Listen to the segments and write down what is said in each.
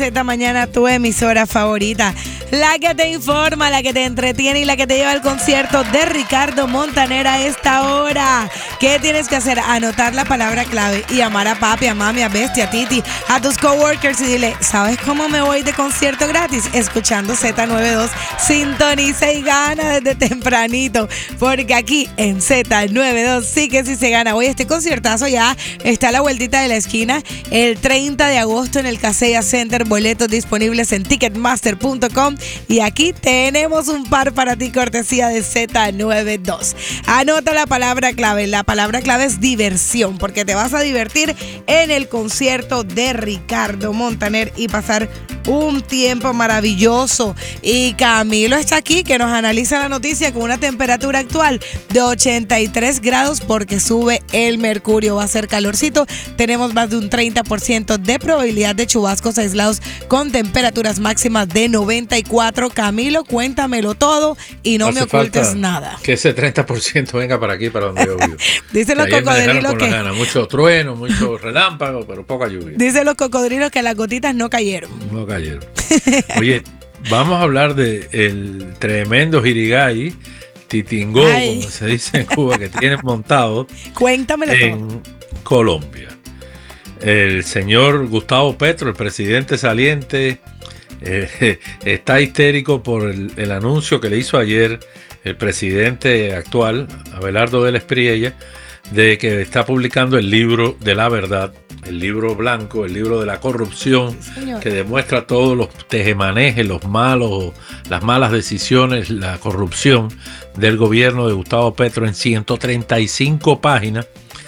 Esta mañana tu emisora favorita, la que te informa, la que te entretiene y la que te lleva al concierto de Ricardo Montaner a esta hora. ¿Qué tienes que hacer? Anotar la palabra clave y llamar a papi, a mami, a Bestia, a Titi, a tus coworkers y dile, ¿sabes cómo me voy de concierto gratis? Escuchando Z92, sintoniza y gana desde tempranito, porque aquí en Z92 sí que sí se gana. Hoy este conciertazo ya está a la vueltita de la esquina, el 30 de agosto en el Kaseya Center. Boletos disponibles en ticketmaster.com y aquí tenemos un par para ti, cortesía de Z92. Anota la palabra clave. La palabra clave es diversión, porque te vas a divertir en el concierto de Ricardo Montaner y pasar un tiempo maravilloso. Y Camilo está aquí, que nos analiza la noticia con una temperatura actual de 83 grados porque sube el mercurio. Va a ser calorcito. Tenemos más de un 30% de probabilidad de chubascos aislados con temperaturas máximas de 94. Camilo, cuéntamelo todo y no me ocultes nada. Que ese 30% venga para aquí, para donde yo vivo. Dicen los cocodrilos que... Mucho trueno, mucho relámpago, pero poca lluvia. Dicen los cocodrilos que las gotitas no cayeron. No cayeron. Oye, vamos a hablar del tremendo jirigay, titingó, como se dice en Cuba, que tienen montado Cuéntamelo en todo. Colombia. El señor Gustavo Petro, el presidente saliente, está histérico por el anuncio que le hizo ayer el presidente actual, Abelardo del Espriella, de que está publicando el libro de la verdad, el libro blanco, el libro de la corrupción, que demuestra todos los tejemanejes, las malas decisiones, la corrupción del gobierno de Gustavo Petro en 135 páginas.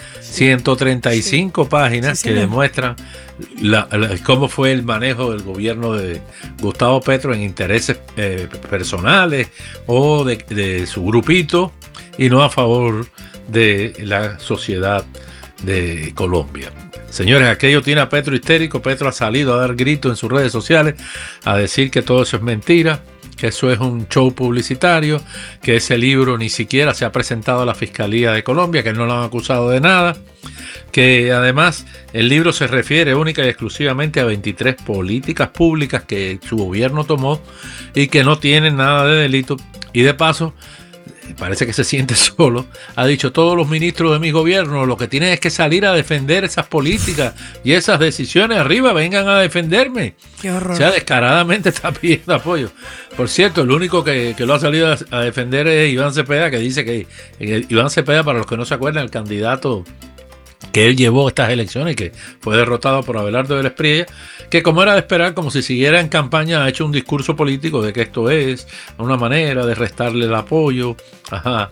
135 páginas que demuestran cómo fue el manejo del gobierno de Gustavo Petro en intereses personales o de su grupito y no a favor de la sociedad de Colombia. Señores, aquello tiene a Petro histérico. Petro ha salido a dar gritos en sus redes sociales a decir que todo eso es mentira, que eso es un show publicitario, que ese libro ni siquiera se ha presentado a la Fiscalía de Colombia, que no lo han acusado de nada, que además el libro se refiere única y exclusivamente a 23 políticas públicas que su gobierno tomó y que no tienen nada de delito. Y de paso, parece que se siente solo, ha dicho: todos los ministros de mi gobierno lo que tienen es que salir a defender esas políticas y esas decisiones arriba, vengan a defenderme. Qué horror. O sea, descaradamente está pidiendo apoyo. Por cierto, el único que lo ha salido a defender es Iván Cepeda, que dice que Iván Cepeda, para los que no se acuerdan, el candidato que él llevó a estas elecciones y que fue derrotado por Abelardo del Espriella, que como era de esperar, como si siguiera en campaña, ha hecho un discurso político de que esto es una manera de restarle el apoyo a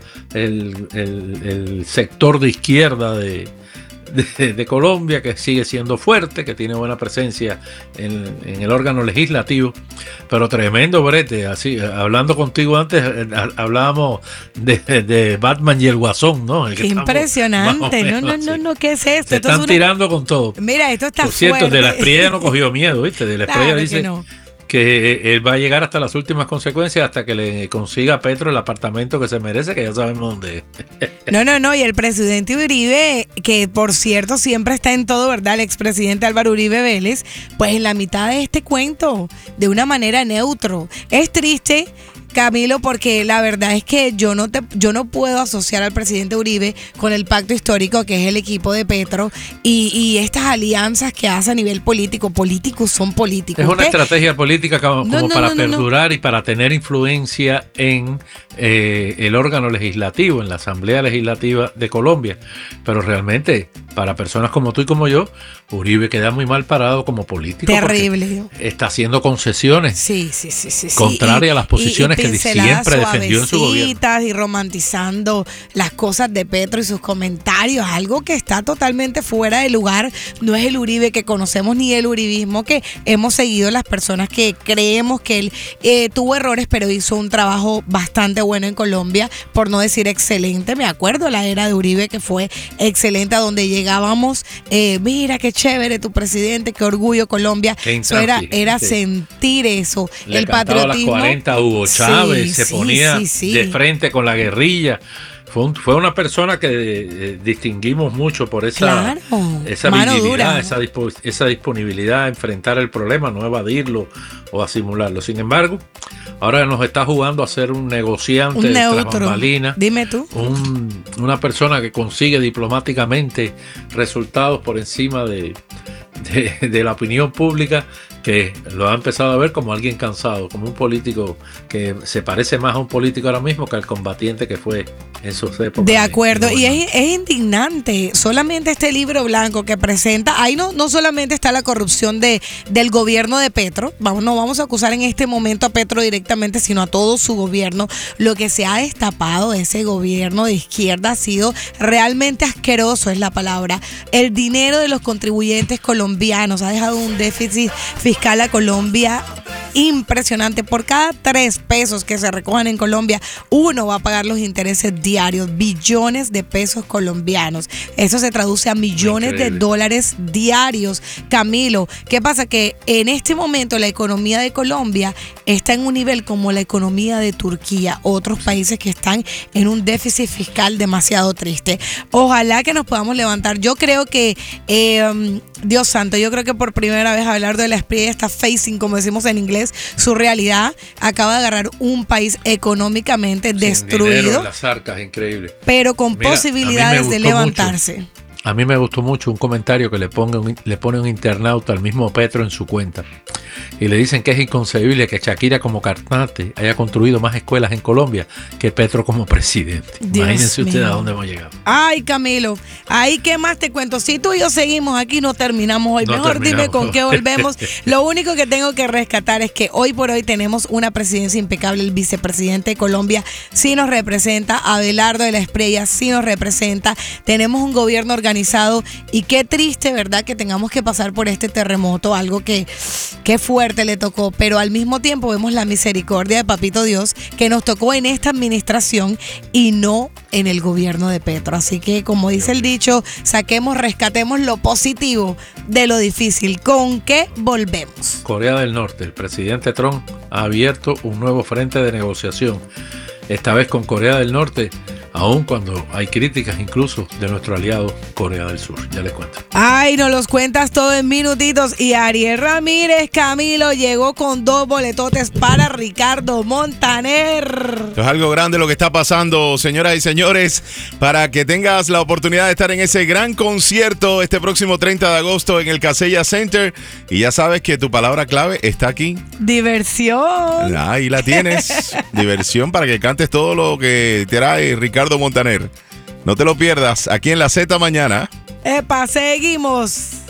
el sector de izquierda de Colombia, que sigue siendo fuerte, que tiene buena presencia en el órgano legislativo, pero tremendo brete. Así, hablando contigo antes, hablábamos de Batman y el Guasón, ¿no? Qué impresionante. No, ¿qué es esto? Se están tirando con todo. Mira, esto está fuerte. Por cierto, fuerte. De la Espriella no cogió miedo, ¿viste? De la Espriella dice que él va a llegar hasta las últimas consecuencias, hasta que le consiga a Petro el apartamento que se merece, que ya sabemos dónde es. No, y el presidente Uribe, que por cierto siempre está en todo, ¿verdad? El expresidente Álvaro Uribe Vélez, pues en la mitad de este cuento, de una manera neutro. Es triste, Camilo, porque la verdad es que yo no puedo asociar al presidente Uribe con el pacto histórico que es el equipo de Petro y estas alianzas que hace a nivel político. Políticos son políticos. Es una estrategia política como para perdurar y para tener influencia en el órgano legislativo, en la Asamblea Legislativa de Colombia. Pero realmente, para personas como tú y como yo, Uribe queda muy mal parado como político. Terrible. Está haciendo concesiones. Sí. Contrarias a las posiciones que siempre defendió en su gobierno. Y romantizando las cosas de Petro y sus comentarios, algo que está totalmente fuera de lugar. No es el Uribe que conocemos ni el uribismo que hemos seguido las personas que creemos que él tuvo errores, pero hizo un trabajo bastante bueno en Colombia, por no decir excelente. Me acuerdo la era de Uribe, que fue excelente, a donde llegábamos, mira qué chévere tu presidente, qué orgullo Colombia. Eso era sentir eso, el patriotismo. A las 40 Hugo Chávez se ponía de frente con la guerrilla. Fue una persona que distinguimos mucho por esa habilidad, esa disponibilidad a enfrentar el problema, no evadirlo o a simularlo. Sin embargo, ahora nos está jugando a ser un negociante de bambalinas. Dime tú. Una persona que consigue diplomáticamente resultados por encima de la opinión pública, que lo ha empezado a ver como alguien cansado, como un político que se parece más a un político ahora mismo que al combatiente que fue en sus épocas. De acuerdo, y es indignante. Solamente este libro blanco que presenta, ahí no solamente está la corrupción del gobierno de Petro, no vamos a acusar en este momento a Petro directamente, sino a todo su gobierno. Lo que se ha destapado de ese gobierno de izquierda ha sido realmente asqueroso, es la palabra. El dinero de los contribuyentes colombianos ha dejado un déficit fiscal a Colombia impresionante. Por cada 3 pesos que se recojan en Colombia, 1 va a pagar los intereses diarios, billones de pesos colombianos. Eso se traduce a millones de dólares diarios. Camilo, ¿qué pasa? Que en este momento la economía de Colombia está en un nivel como la economía de Turquía, otros países que están en un déficit fiscal demasiado triste. Ojalá que nos podamos levantar. Yo creo que, Dios santo, yo creo que por primera vez Abelardo de la Espriella está facing, como decimos en inglés, su realidad. Acaba de agarrar un país económicamente destruido en las arcas, increíble, pero con posibilidades de levantarse. A mí me gustó mucho un comentario que le pone un internauta al mismo Petro en su cuenta. Y le dicen que es inconcebible que Shakira como cantante haya construido más escuelas en Colombia que Petro como presidente. Imagínense ustedes a dónde hemos llegado. Ay, Camilo, ahí qué más te cuento. Si tú y yo seguimos aquí, no terminamos hoy. Mejor dime con qué volvemos. Lo único que tengo que rescatar es que hoy por hoy tenemos una presidencia impecable. El vicepresidente de Colombia sí nos representa. Abelardo de la Espriella sí nos representa. Tenemos un gobierno organizado y qué triste, ¿verdad?, que tengamos que pasar por este terremoto, algo que fuerte le tocó, pero al mismo tiempo vemos la misericordia de Papito Dios que nos tocó en esta administración y no en el gobierno de Petro. Así que, como dice el dicho, rescatemos lo positivo de lo difícil. ¿Con qué volvemos? Corea del Norte, el presidente Trump ha abierto un nuevo frente de negociación, esta vez con Corea del Norte, aun cuando hay críticas incluso de nuestro aliado Corea del Sur. Ya les cuento. Ay, nos los cuentas todo en minutitos. Y Ariel Ramírez, Camilo, llegó con 2 boletotes para Ricardo Montaner. Es algo grande lo que está pasando, señoras y señores, para que tengas la oportunidad de estar en ese gran concierto este próximo 30 de agosto en el Casella Center. Y ya sabes que tu palabra clave está aquí. Diversión. Ahí la tienes. Diversión para que cantes todo lo que te trae Ricardo Montaner. No te lo pierdas aquí en la Z Mañana. Epa, seguimos.